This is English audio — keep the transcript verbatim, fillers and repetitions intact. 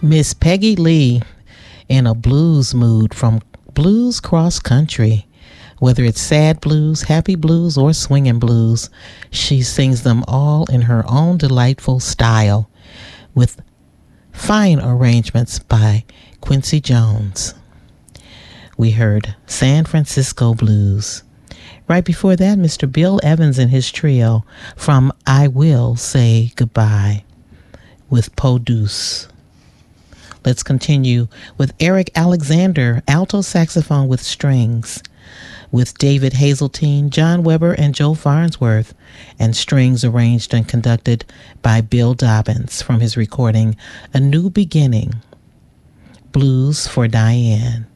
Miss Peggy Lee in a blues mood from Blues Cross Country. Whether it's sad blues, happy blues, or swinging blues, she sings them all in her own delightful style with fine arrangements by Quincy Jones. We heard San Francisco Blues. Right before that, Mister Bill Evans and his trio from I Will Say Goodbye with Po Deuce. Let's continue with Eric Alexander, alto saxophone with strings, with David Hazeltine, John Weber, and Joe Farnsworth, and strings arranged and conducted by Bill Dobbins from his recording A New Beginning, Blues for Diane.